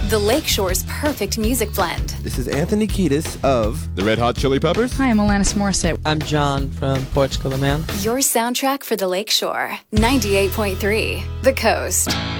The Lakeshore's perfect music blend. This is Anthony Kiedis of the Red Hot Chili Peppers. Hi, I'm Alanis Morissette. I'm John from Portugal, the Man. Your soundtrack for the Lakeshore. 98.3 The Coast.